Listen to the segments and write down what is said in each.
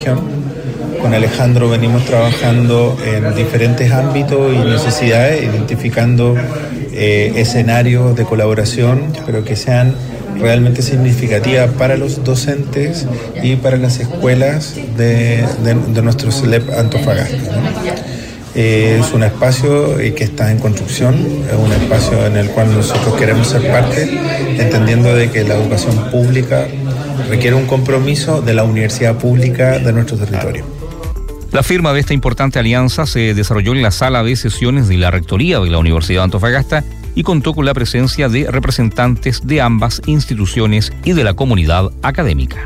Con Alejandro venimos trabajando en diferentes ámbitos y necesidades, identificando escenarios de colaboración, yo creo que sean realmente significativas para los docentes y para las escuelas de nuestro CELEP Antofagasta, ¿no? Es un espacio que está en construcción, es un espacio en el cual nosotros queremos ser parte, entendiendo de que la educación pública requiere un compromiso de la universidad pública de nuestro territorio. La firma de esta importante alianza se desarrolló en la sala de sesiones de la Rectoría de la Universidad de Antofagasta y contó con la presencia de representantes de ambas instituciones y de la comunidad académica.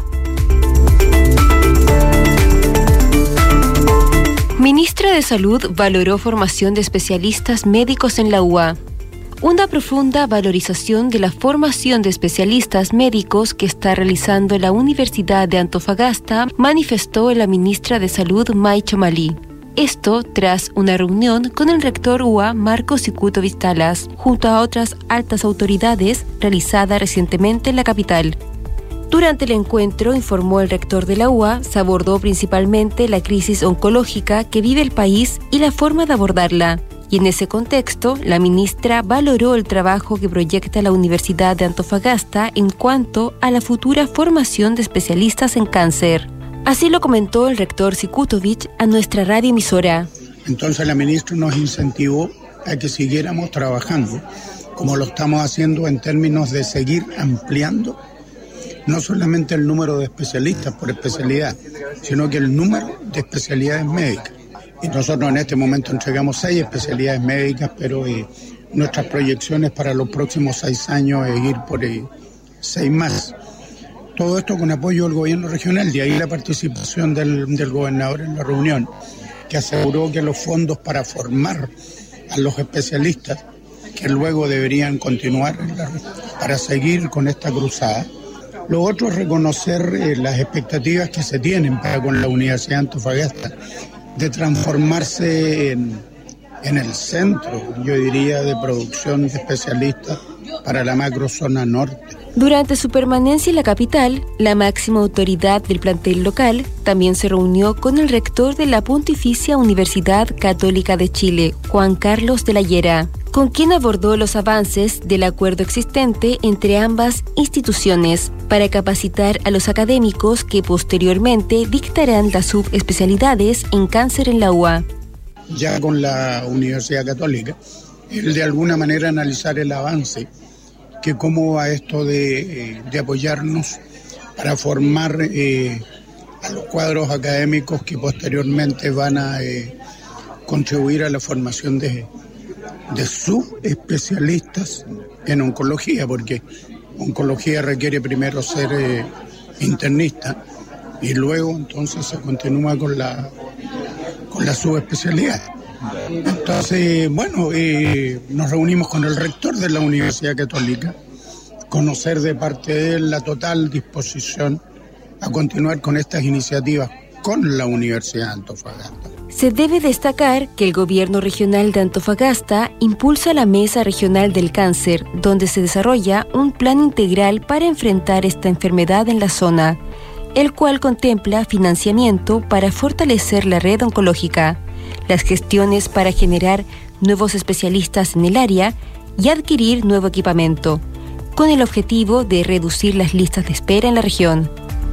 Ministra de Salud valoró formación de especialistas médicos en la UA. Una profunda valorización de la formación de especialistas médicos que está realizando la Universidad de Antofagasta, manifestó la ministra de Salud, May Chomalí. Esto tras una reunión con el rector UA, Marco Cicuto Vistalas, junto a otras altas autoridades, realizada recientemente en la capital. Durante el encuentro, informó el rector de la UA, se abordó principalmente la crisis oncológica que vive el país y la forma de abordarla. Y en ese contexto, la ministra valoró el trabajo que proyecta la Universidad de Antofagasta en cuanto a la futura formación de especialistas en cáncer. Así lo comentó el rector Cikutovich a nuestra radioemisora. Entonces la ministra nos incentivó a que siguiéramos trabajando, como lo estamos haciendo en términos de seguir ampliando no solamente el número de especialistas por especialidad, sino que el número de especialidades médicas. Y nosotros en este momento entregamos 6 especialidades médicas, pero nuestras proyecciones para los próximos 6 años es ir por 6 más. Todo esto con apoyo del gobierno regional, de ahí la participación del gobernador en la reunión, que aseguró que los fondos para formar a los especialistas, que luego deberían continuar para seguir con esta cruzada. Lo otro es reconocer las expectativas que se tienen para con la Universidad de Antofagasta, de transformarse en el centro, yo diría, de producción de especialistas para la macrozona norte. Durante su permanencia en la capital, la máxima autoridad del plantel local también se reunió con el rector de la Pontificia Universidad Católica de Chile, Juan Carlos de la Llera, con quien abordó los avances del acuerdo existente entre ambas instituciones para capacitar a los académicos que posteriormente dictarán las subespecialidades en cáncer en la UA. Ya con la Universidad Católica, el de alguna manera analizar el avance, que cómo va esto de apoyarnos para formar a los cuadros académicos que posteriormente van a contribuir a la formación de subespecialistas en oncología, porque oncología requiere primero ser internista y luego entonces se continúa con la subespecialidad. Entonces, bueno, nos reunimos con el rector de la Universidad Católica, conocer de parte de él la total disposición a continuar con estas iniciativas con la Universidad de Antofagasta. Se debe destacar que el gobierno regional de Antofagasta impulsa la Mesa Regional del Cáncer, donde se desarrolla un plan integral para enfrentar esta enfermedad en la zona, el cual contempla financiamiento para fortalecer la red oncológica, las gestiones para generar nuevos especialistas en el área y adquirir nuevo equipamiento, con el objetivo de reducir las listas de espera en la región.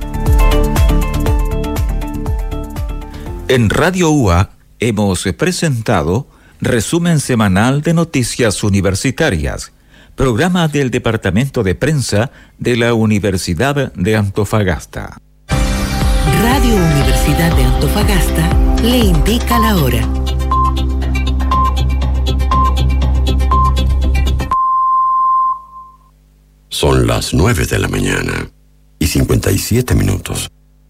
En Radio UA hemos presentado Resumen Semanal de Noticias Universitarias, programa del Departamento de Prensa de la Universidad de Antofagasta. Radio Universidad de Antofagasta le indica la hora. Son las 9 de la mañana y 57 minutos.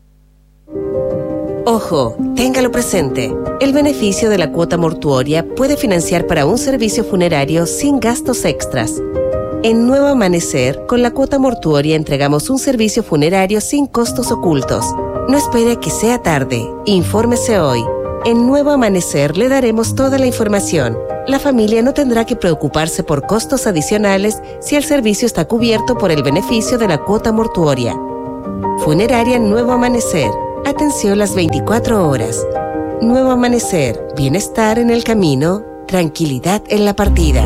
Ojo, téngalo presente. El beneficio de la cuota mortuoria puede financiar para un servicio funerario sin gastos extras. En Nuevo Amanecer, con la cuota mortuoria entregamos un servicio funerario sin costos ocultos. No espere que sea tarde. Infórmese hoy. En Nuevo Amanecer le daremos toda la información. La familia no tendrá que preocuparse por costos adicionales si el servicio está cubierto por el beneficio de la cuota mortuoria. Funeraria Nuevo Amanecer. Atención las 24 horas. Nuevo amanecer, bienestar en el camino, tranquilidad en la partida.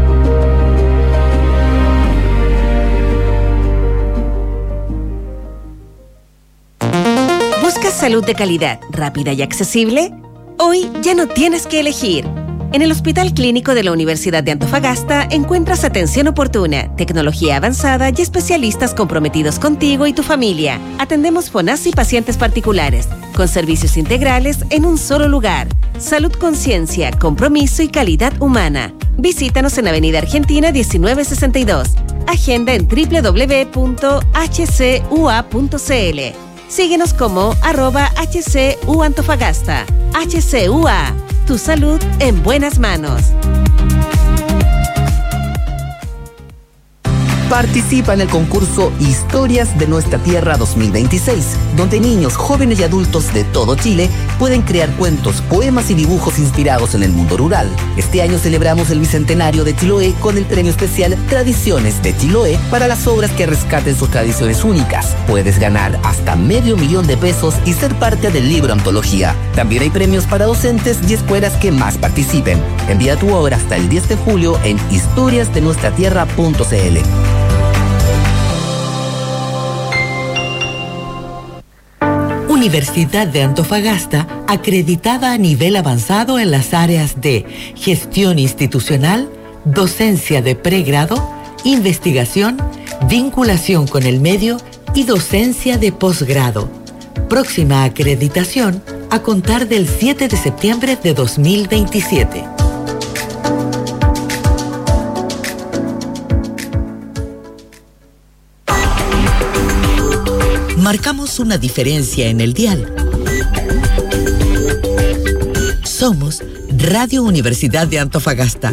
¿Buscas salud de calidad, rápida y accesible? Hoy ya no tienes que elegir. En el Hospital Clínico de la Universidad de Antofagasta encuentras atención oportuna, tecnología avanzada y especialistas comprometidos contigo y tu familia. Atendemos FONASA y pacientes particulares, con servicios integrales en un solo lugar. Salud, conciencia, compromiso y calidad humana. Visítanos en Avenida Argentina 1962. Agenda en www.hcua.cl. Síguenos como @HCUAntofagasta. HCUA, tu salud en buenas manos. Participa en el concurso Historias de Nuestra Tierra 2026, donde niños, jóvenes y adultos de todo Chile pueden crear cuentos, poemas y dibujos inspirados en el mundo rural. Este año celebramos el bicentenario de Chiloé con el premio especial Tradiciones de Chiloé para las obras que rescaten sus tradiciones únicas. Puedes ganar hasta $500,000 y ser parte del libro antología. También hay premios para docentes y escuelas que más participen. Envía tu obra hasta el 10 de julio en historiasdenuestratierra.cl. Universidad de Antofagasta, acreditada a nivel avanzado en las áreas de gestión institucional, docencia de pregrado, investigación, vinculación con el medio y docencia de posgrado. Próxima acreditación a contar del 7 de septiembre de 2027. Marcamos una diferencia en el dial. Somos Radio Universidad de Antofagasta.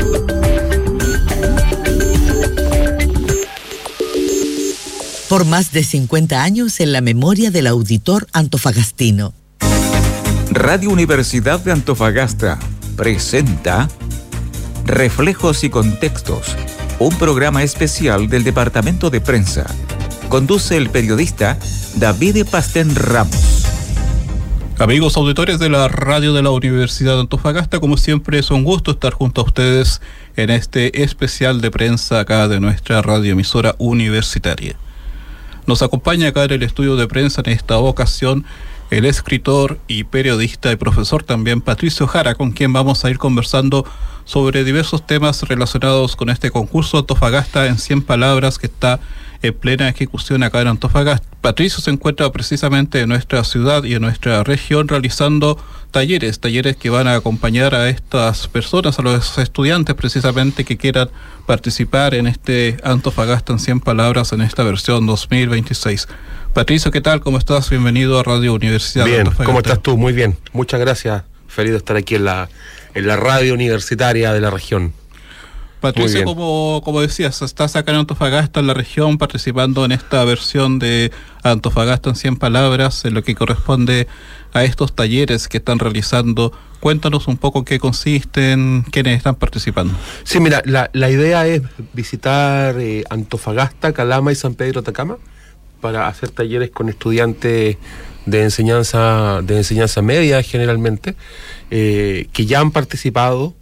Por más de 50 años en la memoria del auditor antofagastino. Radio Universidad de Antofagasta presenta Reflejos y Contextos, un programa especial del Departamento de Prensa. Conduce el periodista David Pastén Ramos. Amigos auditores de la radio de la Universidad de Antofagasta, como siempre es un gusto estar junto a ustedes en este especial de prensa acá de nuestra radioemisora universitaria. Nos acompaña acá en el estudio de prensa en esta ocasión el escritor y periodista y profesor también Patricio Jara, con quien vamos a ir conversando sobre diversos temas relacionados con este concurso Antofagasta en 100 palabras que está en plena ejecución acá en Antofagasta. Patricio se encuentra precisamente en nuestra ciudad y en nuestra región realizando talleres que van a acompañar a estas personas, a los estudiantes precisamente que quieran participar en este Antofagasta en 100 palabras en esta versión 2026. Patricio, ¿qué tal? ¿Cómo estás? Bienvenido a Radio Universidad de Antofagasta. Bien, ¿cómo estás tú? Muy bien, muchas gracias. Feliz de estar aquí en la radio universitaria de la región. Patricio, como decías, estás acá en Antofagasta, en la región, participando en esta versión de Antofagasta en 100 palabras, en lo que corresponde a estos talleres que están realizando. Cuéntanos un poco qué consisten, quiénes están participando. Sí, mira, la idea es visitar Antofagasta, Calama y San Pedro Atacama para hacer talleres con estudiantes de enseñanza media generalmente, que ya han participado,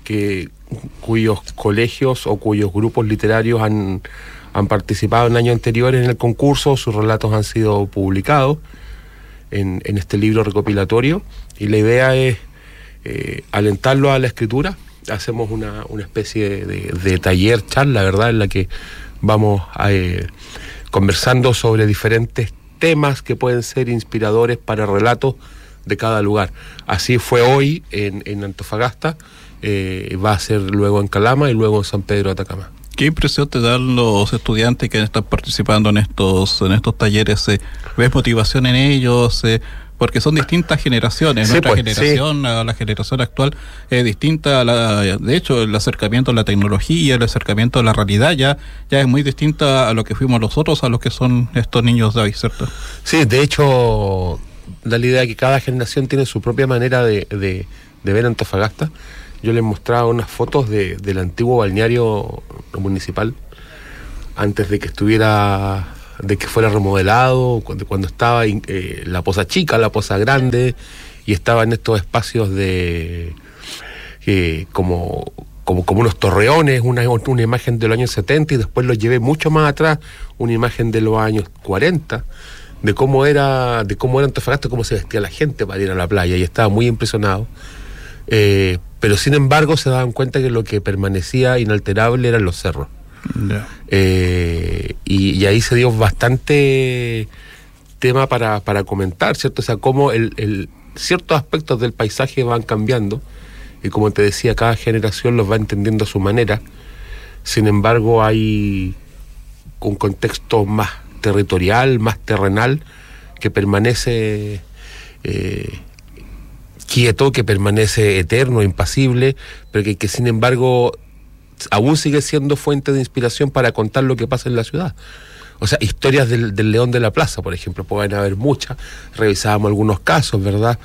cuyos colegios o cuyos grupos literarios han participado en años anteriores en el concurso. Sus relatos han sido publicados en este libro recopilatorio, y la idea es alentarlos a la escritura. Hacemos una especie de taller, charla, ¿verdad?, en la que vamos conversando sobre diferentes temas que pueden ser inspiradores para relatos de cada lugar. Así fue hoy en Antofagasta. Va a ser luego en Calama y luego en San Pedro de Atacama. ¿Qué impresión te dan los estudiantes que están participando en estos talleres? ¿Ves motivación en ellos? Porque son distintas generaciones. Sí, nuestra pues, generación, sí. a la generación actual, es distinta. De hecho, el acercamiento a la tecnología, el acercamiento a la realidad ya es muy distinta a lo que fuimos nosotros, a lo que son estos niños de hoy, ¿cierto? Sí, de hecho, da la idea de que cada generación tiene su propia manera de ver Antofagasta. Yo les mostraba unas fotos del antiguo balneario municipal antes de que estuviera que fuera remodelado, cuando estaba la Poza Chica, la Poza Grande, y estaba en estos espacios de como unos torreones, una imagen de los años 70, y después lo llevé mucho más atrás, una imagen de los años 40, de cómo era Antofagasta, cómo se vestía la gente para ir a la playa, y estaba muy impresionado. Pero sin embargo se daban cuenta que lo que permanecía inalterable eran los cerros. Yeah. Y ahí se dio bastante tema para comentar, ¿cierto? O sea, cómo ciertos aspectos del paisaje van cambiando, y como te decía, cada generación los va entendiendo a su manera. Sin embargo, hay un contexto más territorial, más terrenal, que permanece quieto, que permanece eterno, impasible, pero que sin embargo aún sigue siendo fuente de inspiración para contar lo que pasa en la ciudad. O sea, historias del León de la Plaza, por ejemplo, pueden haber muchas. Revisábamos algunos casos, ¿verdad?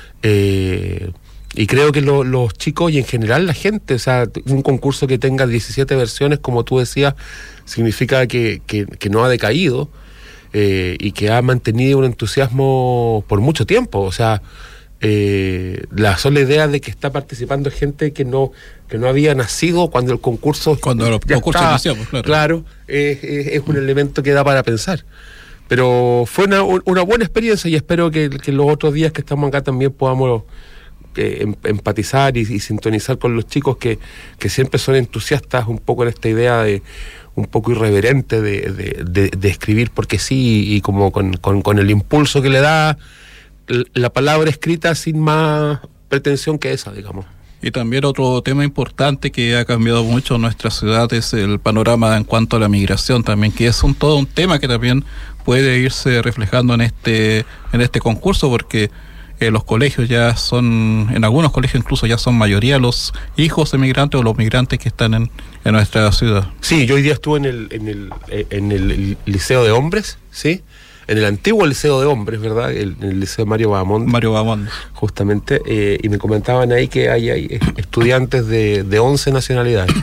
Y creo que los chicos y en general la gente, o sea, un concurso que tenga 17 versiones, como tú decías, significa que no ha decaído, y que ha mantenido un entusiasmo por mucho tiempo. O sea, la sola idea de que está participando gente que no había nacido cuando el concurso... Cuando los concursos iniciamos, claro. Claro, es un elemento que da para pensar. Pero fue una buena experiencia, y espero que los otros días que estamos acá también podamos empatizar y sintonizar con los chicos que siempre son entusiastas un poco en esta idea de un poco irreverente de escribir porque sí, y como con el impulso que le da la palabra escrita sin más pretensión que esa, digamos. Y también otro tema importante que ha cambiado mucho nuestra ciudad es el panorama en cuanto a la migración también, que es todo un tema que también puede irse reflejando en este concurso, porque los colegios ya son, en algunos colegios incluso ya son mayoría los hijos de migrantes o los migrantes que están en nuestra ciudad. Sí, yo hoy día estuve en el Liceo de Hombres, ¿sí? En el antiguo Liceo de Hombres, ¿verdad? En el Liceo Mario Bahamonde. Justamente, y me comentaban ahí que hay estudiantes de 11 nacionalidades.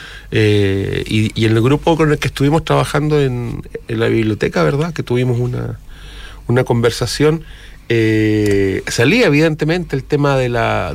Y en el grupo con el que estuvimos trabajando en la biblioteca, ¿verdad? Que tuvimos una conversación, salía evidentemente el tema de la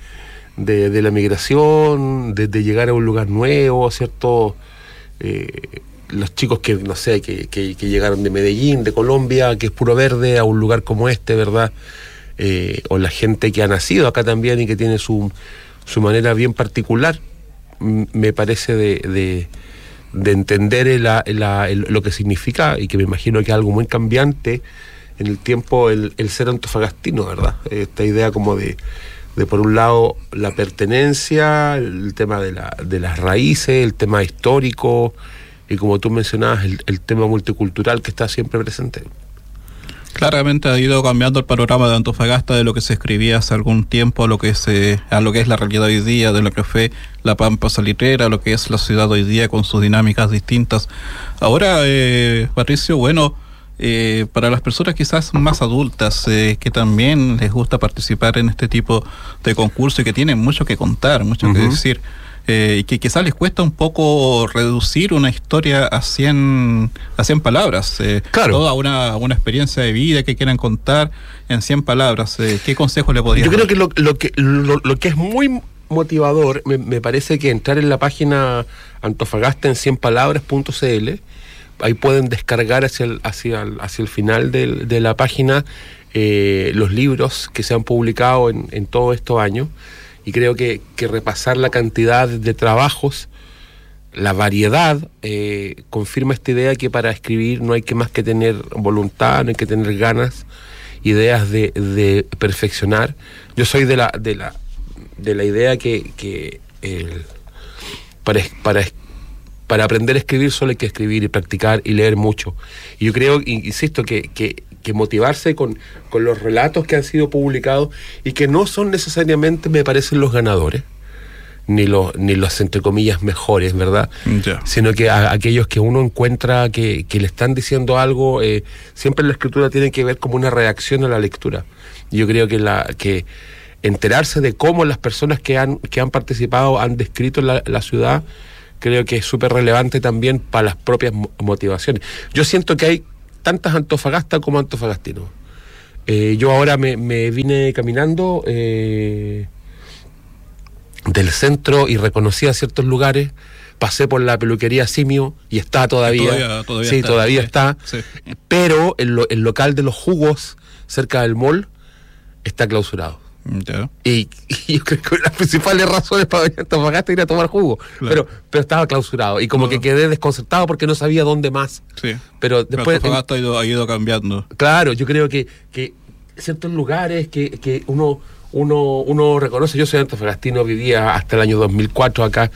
migración, de llegar a un lugar nuevo, ¿cierto? Los chicos que, no sé, que llegaron de Medellín, de Colombia, que es puro verde, a un lugar como este, ¿verdad? O la gente que ha nacido acá también y que tiene su manera bien particular, me parece de entender lo que significa, y que me imagino que es algo muy cambiante en el tiempo el ser antofagastino, ¿verdad? Esta idea como de por un lado la pertenencia, el tema de las raíces, el tema histórico, y como tú mencionabas, el tema multicultural que está siempre presente. Claramente ha ido cambiando el panorama de Antofagasta, de lo que se escribía hace algún tiempo a lo que es la realidad hoy día, de lo que fue la Pampa Salitrera, a lo que es la ciudad hoy día con sus dinámicas distintas. Ahora, Patricio, bueno, para las personas quizás más adultas que también les gusta participar en este tipo de concursos y que tienen mucho que contar, mucho que decir, y que quizás les cuesta un poco reducir una historia a 100 palabras, claro. Toda una experiencia de vida que quieran contar en 100 palabras. ¿Qué consejos le podrías dar? Yo creo que lo que es muy motivador, me parece que entrar en la página Antofagasta en 100palabras.cl, ahí pueden descargar hacia el final de la página los libros que se han publicado en todos estos años. Y creo que repasar la cantidad de trabajos, la variedad, confirma esta idea que para escribir no hay que más que tener voluntad, no hay que tener ganas, ideas de perfeccionar. Yo soy de la idea que para aprender a escribir solo hay que escribir y practicar y leer mucho. Y yo creo, insisto, que motivarse con los relatos que han sido publicados y que no son necesariamente, me parecen, los ganadores, ni los entre comillas mejores, ¿verdad? Yeah. Sino que aquellos que uno encuentra que le están diciendo algo, siempre la escritura tiene que ver como una reacción a la lectura. Y yo creo que enterarse de cómo las personas que han participado han descrito la ciudad creo que es súper relevante también para las propias motivaciones. Yo siento que hay tantas Antofagastas como antofagastinos. Yo ahora me vine caminando del centro y reconocí a ciertos lugares. Pasé por la peluquería Simio y está todavía. Todavía está. Sí. Pero el local de los jugos cerca del mall está clausurado. Yeah. Y yo creo que las principales razones para venir a Antofagasta era tomar jugo, claro. pero estaba clausurado y como que quedé desconcertado porque no sabía dónde más. Sí. Pero después Antofagasta ha ido cambiando. Claro, yo creo que ciertos lugares que uno reconoce. Yo soy antofagastino, vivía hasta el año 2004 acá.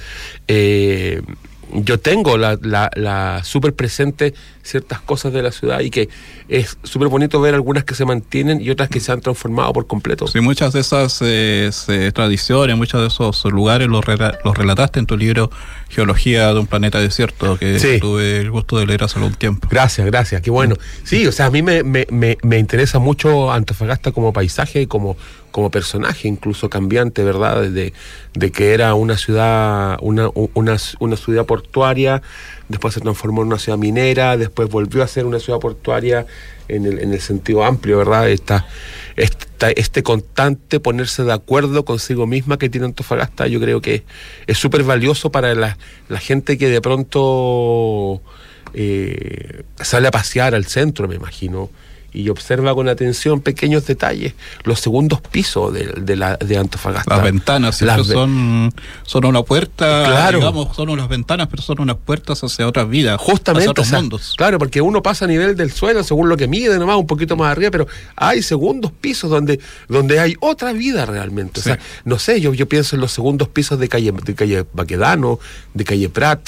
Yo tengo la súper presente ciertas cosas de la ciudad y que es súper bonito ver algunas que se mantienen y otras que se han transformado por completo. Sí, muchas de esas tradiciones, muchos de esos lugares los relataste en tu libro Geología de un planeta desierto, que tuve el gusto de leer hace algún tiempo. Gracias, qué bueno. Sí, o sea, a mí me interesa mucho Antofagasta como paisaje y como personaje, incluso cambiante, ¿verdad? De que era una ciudad, una ciudad portuaria, después se transformó en una ciudad minera, después volvió a ser una ciudad portuaria en el sentido amplio, ¿verdad? Este constante ponerse de acuerdo consigo misma que tiene Antofagasta, yo creo que es súper valioso para la gente que de pronto sale a pasear al centro, me imagino, y observa con atención pequeños detalles, los segundos pisos de Antofagasta. Las ventanas, son una puerta, claro. Digamos, son unas ventanas, pero son unas puertas hacia otras vidas, justamente, hacia otros mundos. Claro, porque uno pasa a nivel del suelo, según lo que mide nomás, un poquito más arriba, pero hay segundos pisos donde hay otra vida realmente. Sí. O sea, no sé, yo pienso en los segundos pisos de calle Baquedano, de calle Prat,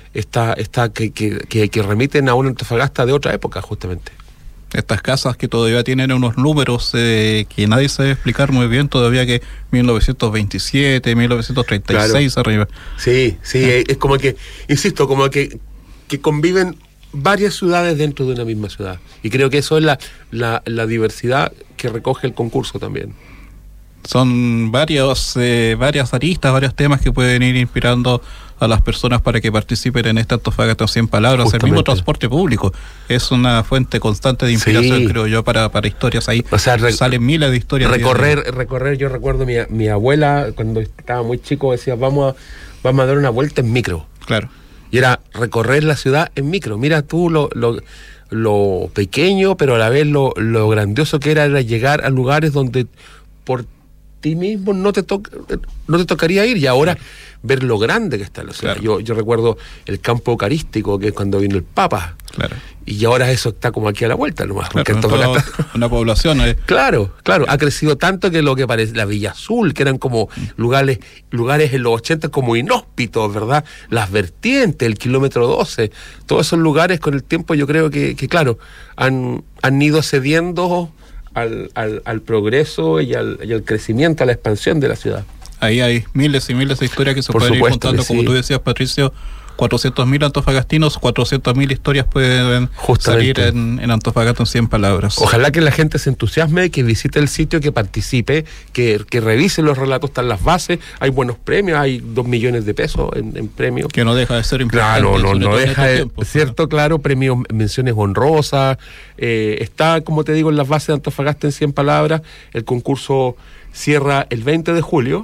que remiten a una Antofagasta de otra época, justamente. Estas casas que todavía tienen unos números que nadie sabe explicar muy bien, todavía que 1927, 1936 claro. Arriba. Sí, es como que, insisto, como que conviven varias ciudades dentro de una misma ciudad. Y creo que eso es la diversidad que recoge el concurso también. Son varias aristas, varios temas que pueden ir inspirando a las personas para que participen en esta Antofagasta 100 palabras. Justamente. El mismo transporte público es una fuente constante de inspiración, creo yo, para historias ahí. O sea, salen miles de historias. Recorrer, yo recuerdo mi abuela, cuando estaba muy chico, decía, vamos a dar una vuelta en micro. Claro. Y era recorrer la ciudad en micro. Mira tú lo pequeño, pero a la vez lo grandioso que era llegar a lugares donde por ti mismo no te tocaría ir, y ahora ver lo grande que está la ciudad. Claro. Yo recuerdo el campo eucarístico, que es cuando vino el Papa, claro. Y ahora eso está como aquí a la vuelta nomás, claro, una población claro, ha crecido tanto que lo que parece la Villa Azul, que eran como lugares en los 80 como inhóspitos, ¿verdad? Las vertientes, el kilómetro 12, todos esos lugares con el tiempo yo creo que claro, han ido cediendo al progreso y al crecimiento, a la expansión de la ciudad. Ahí hay miles y miles de historias que se pueden ir contando, como tú decías, Patricio. 400.000 antofagastinos, 400.000 historias pueden salir en Antofagasta en 100 palabras. Ojalá que la gente se entusiasme, que visite el sitio, que participe, que revise los relatos, están las bases, hay buenos premios, hay 2 millones de pesos en premios. Que no deja de ser importante. Claro, no deja de ser, ¿cierto? Claro, premios, menciones honrosas, está, como te digo, en las bases de Antofagasta en 100 palabras, el concurso cierra el 20 de julio,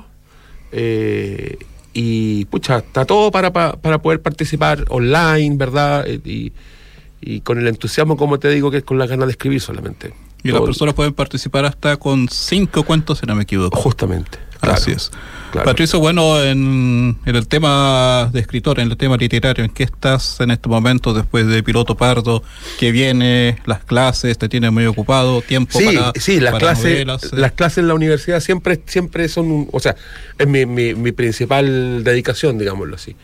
y pucha, está todo para poder participar online, ¿verdad? Y con el entusiasmo, como te digo, que es con las ganas de escribir solamente. Y las personas pueden participar hasta con 5 cuentos, si no me equivoco. Justamente. Claro, así es. Claro. Patricio, bueno, en el tema de escritor, en el tema literario, ¿en qué estás en este momento después de Piloto Pardo? ¿Qué viene? ¿Las clases te tienen muy ocupado? ¿Tiempo para novelas? Las clases en la universidad siempre son o sea, es mi principal dedicación, digámoslo así.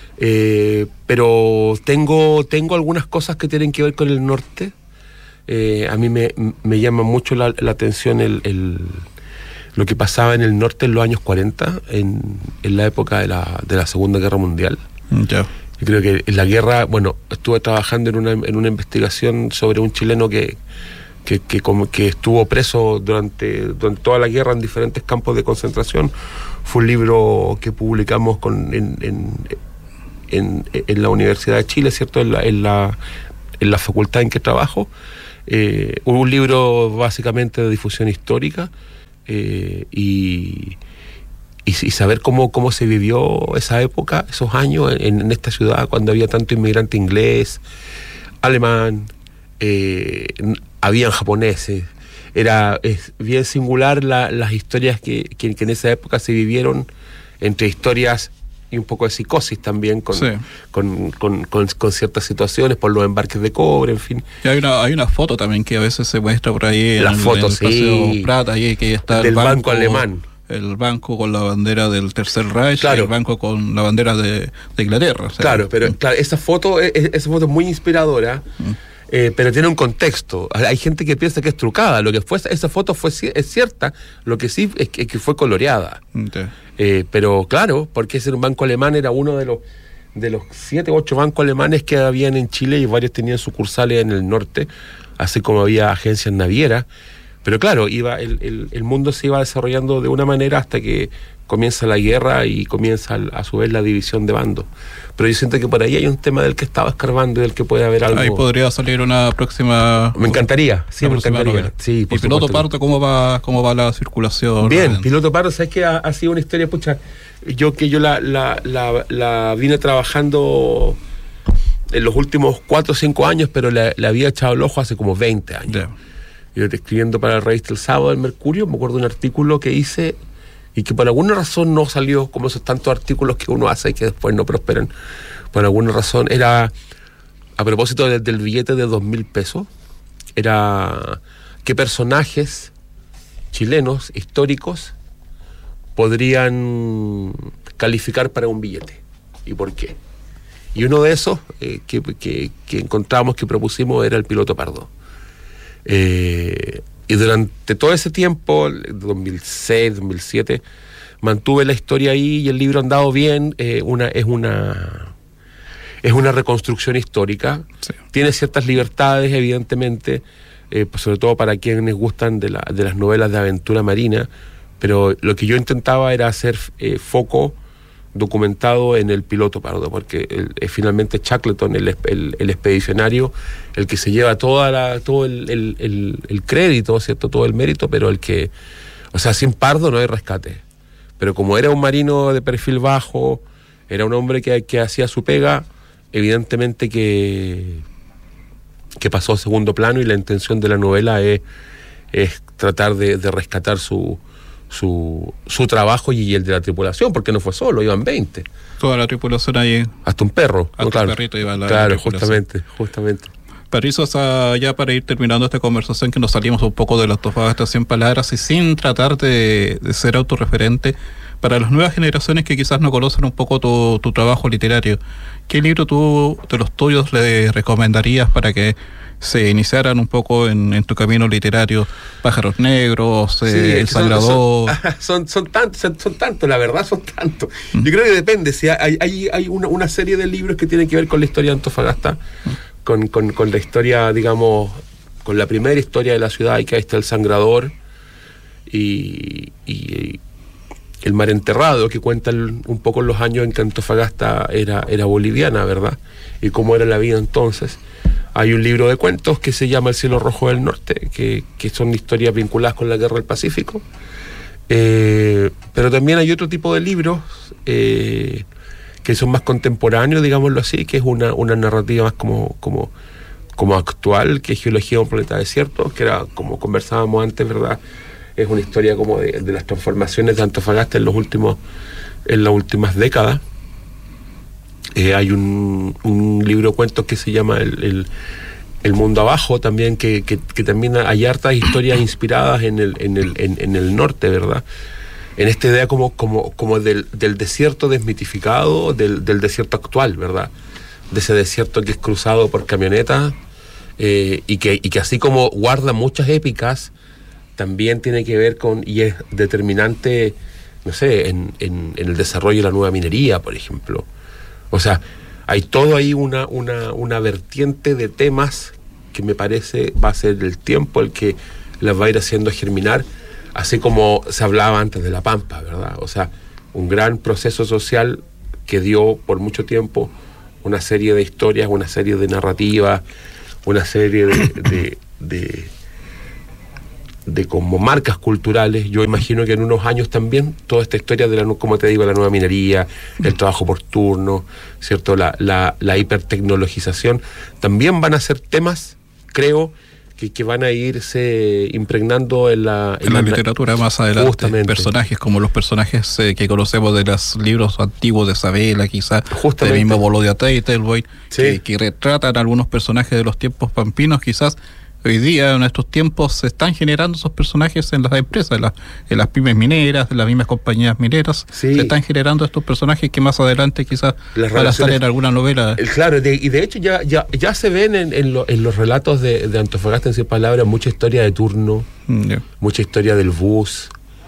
Pero tengo algunas cosas que tienen que ver con el norte. A mí me llama mucho la atención lo que pasaba en el norte en los años 40, en la época de la Segunda Guerra Mundial. Yeah. Yo creo que en la guerra, bueno, estuve trabajando en una investigación sobre un chileno que estuvo preso durante toda la guerra en diferentes campos de concentración. Fue un libro que publicamos la Universidad de Chile, ¿cierto? En la facultad en que trabajo. Un libro básicamente de difusión histórica y saber cómo se vivió esa época, esos años en esta ciudad cuando había tanto inmigrante inglés, alemán, habían japoneses. Es bien singular las historias que en esa época se vivieron, entre historias y un poco de psicosis también con ciertas situaciones por los embarques de cobre, en fin. Y hay una foto también que a veces se muestra por ahí en el Paseo Prata, ahí que está del banco alemán. El banco con la bandera del Tercer Reich, claro. Y el banco con la bandera de Inglaterra. O sea, claro, pero esa foto es muy inspiradora. Pero tiene un contexto. Hay gente que piensa que es trucada. Lo que fue esa foto es cierta. Lo que sí es que fue coloreada. Okay. Pero claro, porque ese banco alemán era uno de los 7 u 8 bancos alemanes que habían en Chile, y varios tenían sucursales en el norte, así como había agencias navieras. Pero claro, el mundo se iba desarrollando de una manera hasta que comienza la guerra y comienza a su vez la división de bandos. Pero yo siento que por ahí hay un tema del que estaba escarbando y del que puede haber algo. Ahí podría salir una próxima... Me encantaría, sí, me encantaría. Sí, por Piloto Pardo, ¿cómo va la circulación? Bien, Piloto Pardo, ¿sabes qué? Ha sido una historia, pucha, yo la vine trabajando en los últimos 4 o 5 años, pero le había echado el ojo hace como 20 años. Yeah. Yo escribiendo para la revista El Sábado del Mercurio, me acuerdo de un artículo que hice y que por alguna razón no salió, como esos tantos artículos que uno hace y que después no prosperan. Por alguna razón era a propósito del billete de 2.000 pesos, era qué personajes chilenos históricos podrían calificar para un billete y por qué. Y uno de esos que encontramos, que propusimos, era el Piloto Pardo. Y durante todo ese tiempo, 2006, 2007, mantuve la historia ahí y el libro ha andado bien. Es una reconstrucción histórica. Sí. Tiene ciertas libertades, evidentemente, sobre todo para quienes gustan de las novelas de aventura marina, pero lo que yo intentaba era hacer foco documentado en el Piloto Pardo, porque finalmente Shackleton, el expedicionario, el que se lleva todo el crédito, ¿cierto? Todo el mérito, pero sin Pardo no hay rescate. Pero como era un marino de perfil bajo, era un hombre que hacía su pega, evidentemente que pasó a segundo plano, y la intención de la novela es tratar de rescatar su trabajo y el de la tripulación, porque no fue solo, iban 20. Toda la tripulación ahí. Hasta un perro. Hasta un perrito iba la Claro, justamente. Patricio, ya para ir terminando esta conversación, que nos salimos un poco de la Antofagasta 100 palabras y sin tratar de ser autorreferente, para las nuevas generaciones que quizás no conocen un poco tu trabajo literario, ¿qué libro tú de los tuyos le recomendarías para que se iniciaran un poco en tu camino literario? Pájaros Negros, sí, El Sangrador. Son tantos, la verdad son tantos. Yo creo que depende. Si hay una serie de libros que tienen que ver con la historia de Antofagasta, con la historia, digamos, con la primera historia de la ciudad, y que ahí está El Sangrador y El Mar Enterrado, que cuentan un poco los años en que Antofagasta era boliviana, ¿verdad? Y cómo era la vida entonces. Hay un libro de cuentos que se llama El Cielo Rojo del Norte, que son historias vinculadas con la Guerra del Pacífico. Pero también hay otro tipo de libros que son más contemporáneos, digámoslo así, que es una narrativa más como actual, que es Geología de un planeta desierto, que era, como conversábamos antes, ¿verdad? Es una historia como de las transformaciones de Antofagasta en las últimas décadas. Hay un libro de cuentos que se llama El Mundo Abajo también, que también hay hartas historias inspiradas en el norte, ¿verdad? En esta idea como del desierto desmitificado, del desierto actual, ¿verdad? De ese desierto que es cruzado por camionetas y que así como guarda muchas épicas, también tiene que ver y es determinante, no sé, en el desarrollo de la nueva minería, por ejemplo. O sea, hay todo ahí una vertiente de temas que me parece va a ser el tiempo el que las va a ir haciendo germinar, así como se hablaba antes de La Pampa, ¿verdad? O sea, un gran proceso social que dio por mucho tiempo una serie de historias, una serie de narrativas, una serie de como marcas culturales. Yo imagino que en unos años también toda esta historia de como te digo, la nueva minería, el trabajo por turno, ¿cierto? La hipertecnologización, también van a ser temas, creo, que van a irse impregnando en la literatura más adelante. Justamente. Personajes como los personajes que conocemos de los libros antiguos de Sabela, quizás, del mismo Volodya Teitelboy, sí, que retratan algunos personajes de los tiempos pampinos. Quizás hoy día, en estos tiempos, se están generando esos personajes en las empresas, en las pymes mineras, en las mismas compañías mineras. Sí. Se están generando estos personajes que más adelante quizás van a estar en alguna novela. Claro, y de hecho ya se ven en los relatos de Antofagasta, en 100 palabras, mucha historia de turno, mucha historia del bus,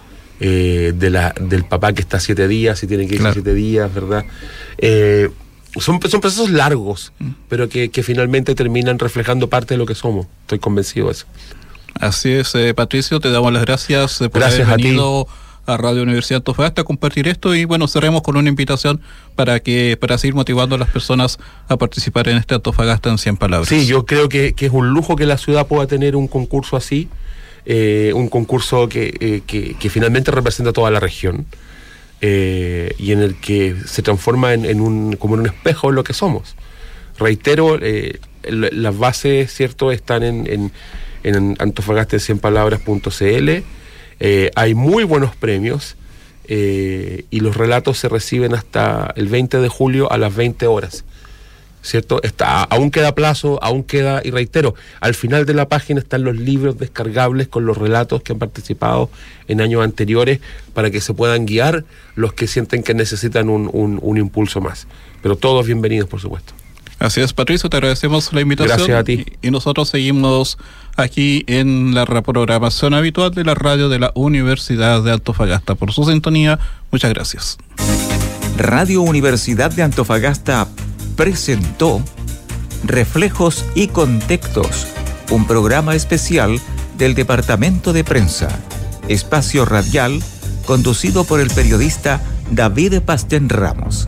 del papá que está 7 días y tiene que irse 7 días, ¿verdad? Son procesos largos, pero que finalmente terminan reflejando parte de lo que somos. Estoy convencido de eso. Así es, Patricio, te damos las gracias por haber venido a Radio Universidad Antofagasta a compartir esto, y bueno, cerremos con una invitación para seguir motivando a las personas a participar en este Antofagasta en 100 palabras. Sí, yo creo que es un lujo que la ciudad pueda tener un concurso así, un concurso que finalmente representa a toda la región. Y en el que se transforma como en un espejo en lo que somos. Reitero, las bases, ¿cierto?, están en Antofagasta en 100palabras.cl. Hay muy buenos premios y los relatos se reciben hasta el 20 de julio a las 20 horas. ¿Cierto? Aún queda plazo, y reitero, al final de la página están los libros descargables con los relatos que han participado en años anteriores para que se puedan guiar los que sienten que necesitan un impulso más. Pero todos bienvenidos, por supuesto. Así es, Patricio, te agradecemos la invitación. Gracias a ti. Y nosotros seguimos aquí en la programación habitual de la radio de la Universidad de Antofagasta. Por su sintonía, muchas gracias. Radio Universidad de Antofagasta presentó Reflejos y Contextos, un programa especial del Departamento de Prensa, espacio radial conducido por el periodista David Pastén Ramos.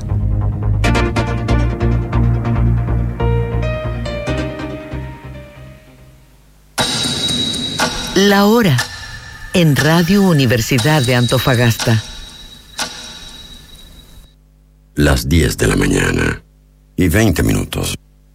La hora en Radio Universidad de Antofagasta. Las 10 de la mañana. Y 20 minutos.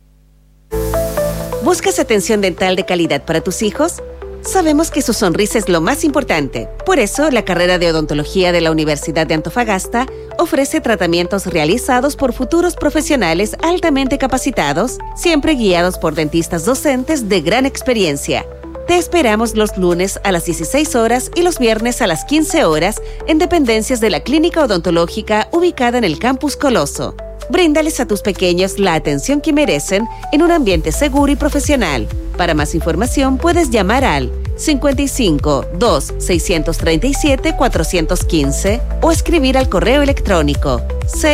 ¿Buscas atención dental de calidad para tus hijos? Sabemos que su sonrisa es lo más importante. Por eso, la carrera de odontología de la Universidad de Antofagasta ofrece tratamientos realizados por futuros profesionales altamente capacitados, siempre guiados por dentistas docentes de gran experiencia. Te esperamos los lunes a las 16 horas y los viernes a las 15 horas en dependencias de la Clínica Odontológica ubicada en el Campus Coloso. Bríndales a tus pequeños la atención que merecen en un ambiente seguro y profesional. Para más información puedes llamar al 55 2 637 415 o escribir al correo electrónico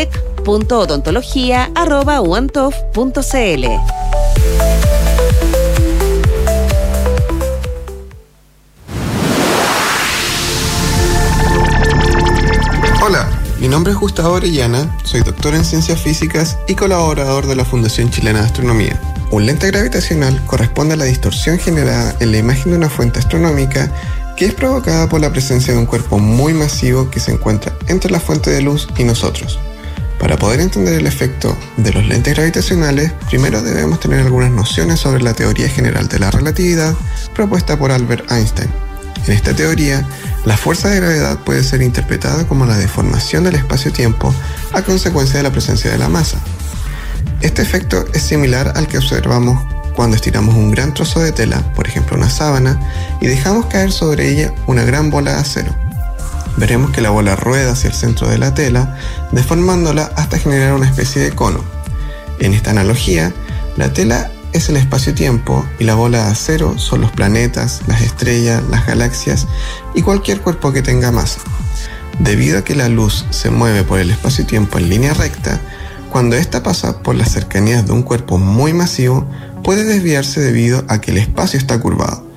sec.odontología@uantof.cl. Hola, mi nombre es Gustavo Orellana, soy doctor en Ciencias Físicas y colaborador de la Fundación Chilena de Astronomía. Un lente gravitacional corresponde a la distorsión generada en la imagen de una fuente astronómica que es provocada por la presencia de un cuerpo muy masivo que se encuentra entre la fuente de luz y nosotros. Para poder entender el efecto de los lentes gravitacionales, primero debemos tener algunas nociones sobre la teoría general de la relatividad propuesta por Albert Einstein. En esta teoría, la fuerza de gravedad puede ser interpretada como la deformación del espacio-tiempo a consecuencia de la presencia de la masa. Este efecto es similar al que observamos cuando estiramos un gran trozo de tela, por ejemplo una sábana, y dejamos caer sobre ella una gran bola de acero. Veremos que la bola rueda hacia el centro de la tela, deformándola hasta generar una especie de cono. En esta analogía, la tela es el espacio-tiempo y la bola de acero son los planetas, las estrellas, las galaxias y cualquier cuerpo que tenga masa. Debido a que la luz se mueve por el espacio-tiempo en línea recta, cuando ésta pasa por las cercanías de un cuerpo muy masivo, puede desviarse debido a que el espacio está curvado.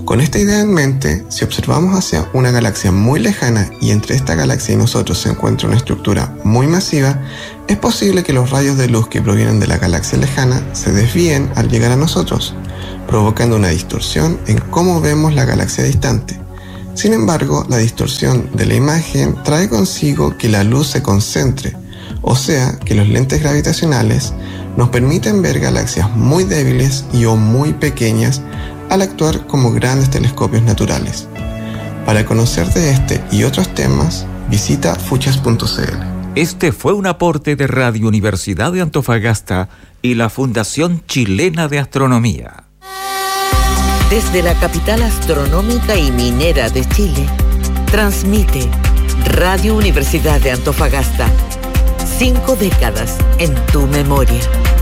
Con esta idea en mente, si observamos hacia una galaxia muy lejana y entre esta galaxia y nosotros se encuentra una estructura muy masiva, es posible que los rayos de luz que provienen de la galaxia lejana se desvíen al llegar a nosotros, provocando una distorsión en cómo vemos la galaxia distante. Sin embargo, la distorsión de la imagen trae consigo que la luz se concentre, o sea, que los lentes gravitacionales nos permiten ver galaxias muy débiles y o muy pequeñas al actuar como grandes telescopios naturales. Para conocer de este y otros temas, visita fuchas.cl. Este fue un aporte de Radio Universidad de Antofagasta y la Fundación Chilena de Astronomía. Desde la capital astronómica y minera de Chile, transmite Radio Universidad de Antofagasta. 5 décadas en tu memoria.